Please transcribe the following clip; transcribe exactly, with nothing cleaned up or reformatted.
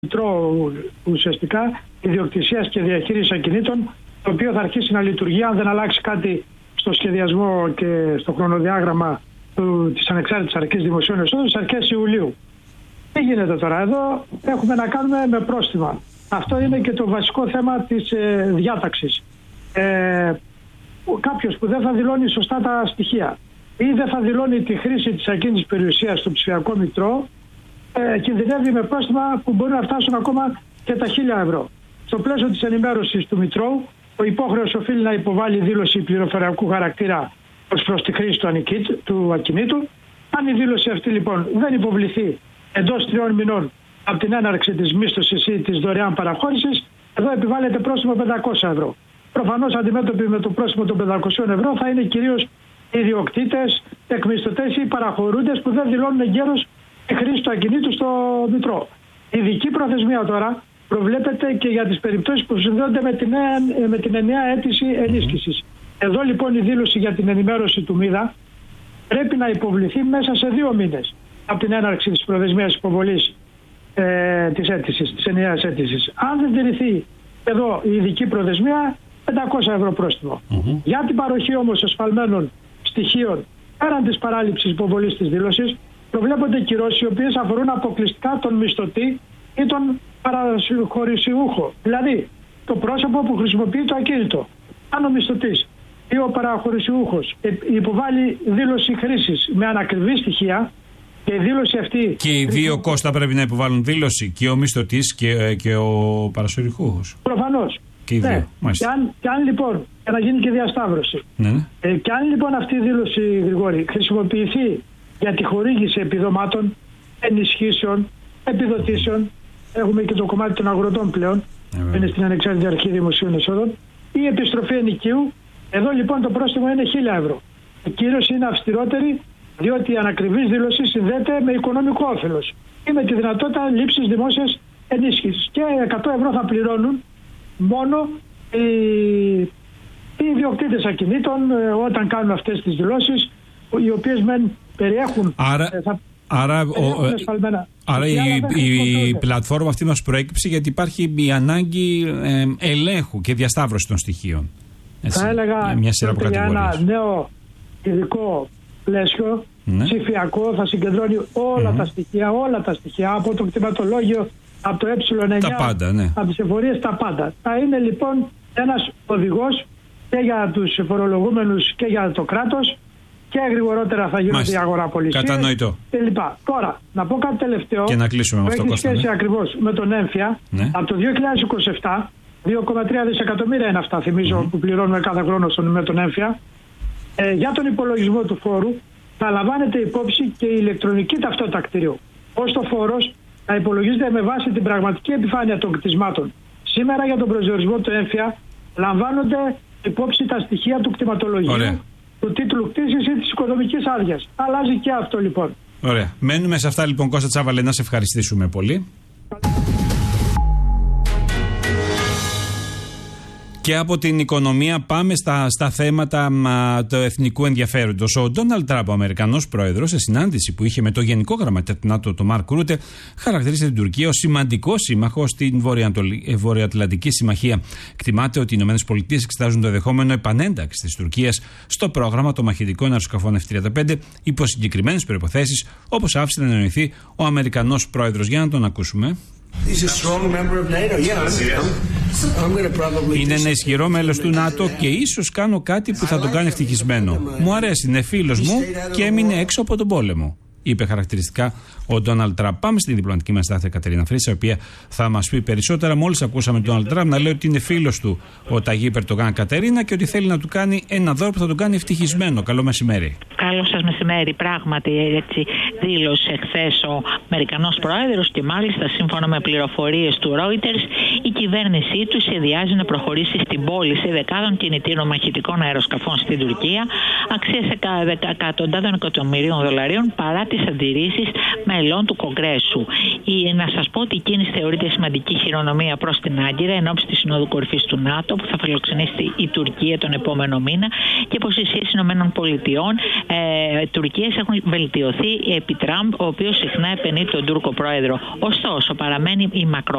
μητρό ουσιαστικά ιδιοκτησίας και διαχείρισης ακινήτων, το οποίο θα αρχίσει να λειτουργεί αν δεν αλλάξει κάτι στο σχεδιασμό και στο χρονοδιάγραμμα του, της Ανεξάρτητης Αρχής Δημοσίων Εσόδων στις αρχές Ιουλίου. Τι γίνεται τώρα? Εδώ έχουμε να κάνουμε με πρόστιμα. Αυτό είναι και το βασικό θέμα της ε, διάταξης. Ε, κάποιος που δεν θα δηλώνει σωστά τα στοιχεία ή δεν θα δηλώνει τη χρήση της ακίνητης περιουσίας στο ψηφιακό μητρό, ε, κινδυνεύει με πρόστιμα που μπορεί να φτάσουν ακόμα και τα χίλια ευρώ. Στο πλαίσιο της ενημέρωσης του μητρώου, ο υπόχρεος οφείλει να υποβάλει δήλωση πληροφοριακού χαρακτήρα ως προς τη χρήση του, ανικίτ, του ακινήτου. Αν η δήλωση αυτή λοιπόν δεν υποβληθεί εντός τριών μηνών από την έναρξη της μίσθωσης ή της δωρεάν παραχώρησης, εδώ επιβάλλεται πρόστιμο πεντακόσια ευρώ. Προφανώς αντιμέτωποι με το πρόστιμο των πεντακόσια ευρώ θα είναι κυρίως ιδιοκτήτες, εκμισθωτές ή παραχωρούντες που δεν δηλώνουν εγκαίρως τη χρήση του ακινήτου στο μητρό. Η ειδική προθεσμία τώρα προβλέπεται και για τις περιπτώσεις που συνδέονται με την, με την ενιαία αίτηση ενίσχυσης. Εδώ λοιπόν η δήλωση για την ενημέρωση του ΜΥΔΑ πρέπει να υποβληθεί μέσα σε δύο μήνες από την έναρξη της προθεσμίας υποβολής ε, της αίτησης, της ενιαίας αίτησης. Αν δεν τηρηθεί εδώ η ειδική προθεσμία, πεντακόσια ευρώ πρόστιμο. Mm-hmm. Για την παροχή όμως εσφαλμένων στοιχείων πέραν της παράληψης υποβολής της δήλωσης, προβλέπονται κυρώσεις οι οποίες αφορούν αποκλειστικά τον μισθωτή ή τον παραχωρησιούχο. Δηλαδή, το πρόσωπο που χρησιμοποιεί το ακίνητο. Αν ο μισθωτής ή ο παραχωρησιούχος υποβάλλει δήλωση χρήσης με ανακριβή στοιχεία και η δήλωση αυτή. Και οι δύο Κώστα πρέπει να υποβάλουν δήλωση, και ο μισθωτής και, και ο παραχωρησιούχος. Προφανώς. Και οι δύο. Ναι. Και, αν, και αν λοιπόν, για να γίνει και διασταύρωση. Ναι. Ε, και αν λοιπόν αυτή η δήλωση, Γρηγόρη, χρησιμοποιηθεί για τη χορήγηση επιδομάτων, ενισχύσεων, επιδοτήσεων, έχουμε και το κομμάτι των αγροτών πλέον, που είναι στην Ανεξάρτητη Αρχή Δημοσίων Εσόδων, ή επιστροφή ενοικίου, εδώ λοιπόν το πρόστιμο είναι χίλια ευρώ. Η κύρωση είναι αυστηρότερη, διότι η ανακριβής δήλωση συνδέεται με οικονομικό όφελος ή με τη δυνατότητα λήψης δημόσιας ενίσχυσης. Και εκατό ευρώ θα πληρώνουν μόνο οι, οι ιδιοκτήτες ακινήτων ε, όταν κάνουν αυτές τις δηλώσεις, οι οποίες μεν περιέχουν. Άρα, ε, θα, άρα, ο, ε, άρα η, η, η πλατφόρμα αυτή μας προέκυψε γιατί υπάρχει η ανάγκη ε, ελέγχου και διασταύρωση των στοιχείων. Έτσι, θα έλεγα μια σειρά από για ένα νέο ειδικό πλαίσιο, ναι, ψηφιακό, θα συγκεντρώνει όλα mm-hmm. τα στοιχεία, όλα τα στοιχεία από το κτηματολόγιο, από το ε εννιά, τα πάντα, ναι, από τις εφορίες, τα πάντα. Θα είναι λοιπόν ένας οδηγός και για τους φορολογούμενους και για το κράτος, και γρηγορότερα θα γίνονται οι αγοραπολισίες. Κατανοητό. Και λοιπά. Τώρα, να πω κάτι τελευταίο. Και να κλείσουμε με αυτό, Κώστα. Έχει σχέση ακριβώς με τον έμφυα. Ναι. Από το δύο χιλιάδες είκοσι επτά, δύο κόμμα τρία δισεκατομμύρια είναι αυτά, θυμίζω, mm-hmm. που πληρώνουμε κάθε χρόνο στον, με τον έμφυα. Ε, για τον υπολογισμό του φόρου θα λαμβάνεται υπόψη και η ηλεκτρονική ταυτότητα κτηρίου. Ως το φόρος θα υπολογίζεται με βάση την πραγματική επιφάνεια των κτισμάτων. Σήμερα για τον προσδιορισμό του έμφυα λαμβάνονται υπόψη τα στοιχεία του κτηματολογίου, ωραία, του τίτλου κτήσης ή της οικοδομικής άδειας. Αλλάζει και αυτό λοιπόν. Ωραία. Μένουμε σε αυτά λοιπόν, Κώστα Τσάβαλε, να σε ευχαριστήσουμε πολύ. Και από την οικονομία πάμε στα, στα θέματα μα, του εθνικού ενδιαφέροντος. Ο Ντόναλντ Τραμπ, ο Αμερικανός πρόεδρος, σε συνάντηση που είχε με το Γενικό Γραμματέα του ΝΑΤΟ, τον Μαρκ Ρούτε, χαρακτήρισε την Τουρκία ως σημαντικό σύμμαχο στην Βορειοατλαντική Συμμαχία. Εκτιμάται ότι οι ΗΠΑ εξετάζουν το ενδεχόμενο επανένταξη της Τουρκίας στο πρόγραμμα των μαχητικών αεροσκαφών εφ τριάντα πέντε υπό συγκεκριμένες προϋποθέσεις, όπως άφησε να εννοηθεί ο Αμερικανός πρόεδρος. Για να τον ακούσουμε. Είναι ένα ισχυρό μέλος του ΝΑΤΟ και ίσως κάνω κάτι που θα τον κάνει ευτυχισμένο. Μου αρέσει, είναι φίλος μου και έμεινε έξω από τον πόλεμο, είπε χαρακτηριστικά ο Ντόναλντ Τραμπ. Πάμε στην διπλωματική μας στάθμη Κατερίνα Φρύσα, η οποία θα μας πει περισσότερα. Μόλις ακούσαμε τον Ντόναλντ Τραμπ να λέει ότι είναι φίλος του ο Ταγίπ Ερντογάν, Κατερίνα, και ότι θέλει να του κάνει ένα δώρο που θα τον κάνει ευτυχισμένο. Καλό μεσημέρι. Καλό σας μεσημέρι. Πράγματι, έτσι δήλωσε χθες ο Αμερικανός πρόεδρος και μάλιστα σύμφωνα με πληροφορίες του Reuters, η κυβέρνησή του σχεδιάζει να προχωρήσει στην πώληση δεκάδων κινητήρων μαχητικών αεροσκαφών στην Τουρκία, αξίας εκατοντάδων εκατομμυρίων δολαρίων, παρά τις αντιρρήσεις μελών του Κογκρέσου. Η, να σας πω ότι η κίνηση θεωρείται σημαντική χειρονομία προς την Άγκυρα εν ώψη της Συνόδου Κορυφής του ΝΑΤΟ που θα φιλοξενήσει η Τουρκία τον επόμενο μήνα, και πως οι σχέσεις ΗΠΑ ε, Τουρκίας έχουν βελτιωθεί επί Τραμπ, ο οποίος συχνά επενεί τον Τούρκο πρόεδρο. Ωστόσο, παραμένει η μακρο